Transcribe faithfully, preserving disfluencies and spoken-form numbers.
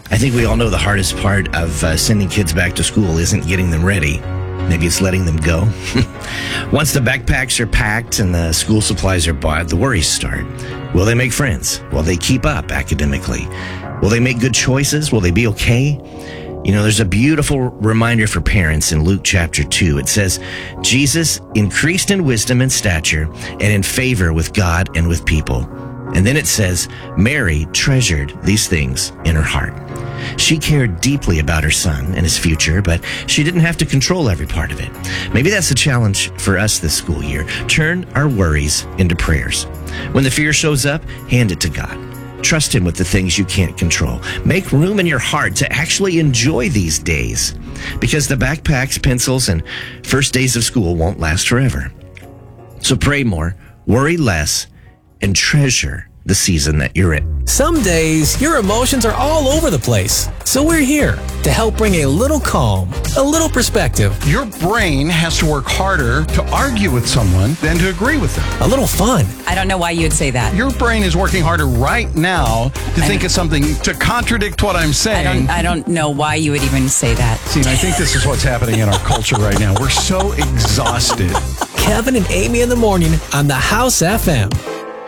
I think we all know the hardest part of uh, sending kids back to school isn't getting them ready. Maybe it's letting them go. Once the backpacks are packed and the school supplies are bought, the worries start. Will they make friends? Will they keep up academically? Will they make good choices? Will they be okay? You know, there's a beautiful reminder for parents in Luke chapter two. It says, Jesus increased in wisdom and stature and in favor with God and with people. And then it says, Mary treasured these things in her heart. She cared deeply about her son and his future, but she didn't have to control every part of it. Maybe that's the challenge for us this school year. Turn our worries into prayers. When the fear shows up, hand it to God. Trust him with the things you can't control. Make room in your heart to actually enjoy these days, because the backpacks, pencils, and first days of school won't last forever. So pray more, worry less, and treasure the season that you're in. Some days, your emotions are all over the place. So we're here to help bring a little calm, a little perspective, Your brain has to work harder to argue with someone than to agree with them. a little fun. I don't know why you would say that. Your brain is working harder right now to think of something to contradict what I'm I saying. don't, I don't know why you would even say that. See, and I think this is what's happening in our culture right now. We're so exhausted. Kevin and Amy in the morning on the House F M.